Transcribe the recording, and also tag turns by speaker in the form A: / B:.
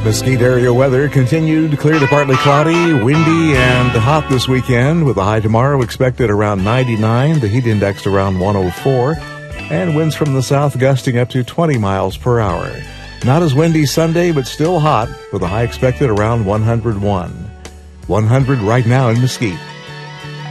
A: Mesquite area weather continued clear to partly cloudy, windy, and hot this weekend, with a high tomorrow expected around 99, the heat index around 104, and winds from the south gusting up to 20 miles per hour. Not as windy Sunday, but still hot, with a high expected around 101. 100 right now in Mesquite.